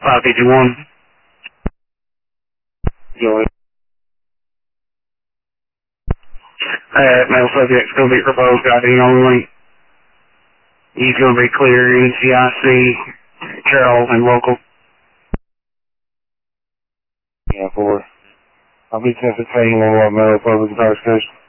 551. Joey. Male subject's going to be proposed ID only. He's going to be clear NCIC, Carroll, and local. Yeah, 4. I'll be 10-15 on what male public intoxication.